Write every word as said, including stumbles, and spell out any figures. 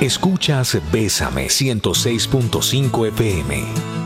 Escuchas Bésame ciento seis punto cinco F M.